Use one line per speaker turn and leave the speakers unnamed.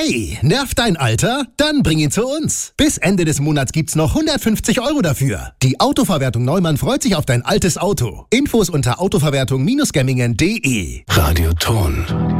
Hey, nervt dein Alter? Dann bring ihn zu uns. Bis Ende des Monats gibt's noch 150 € dafür. Die Autoverwertung Neumann freut sich auf dein altes Auto. Infos unter autoverwertung-gemmingen.de.
Radioton.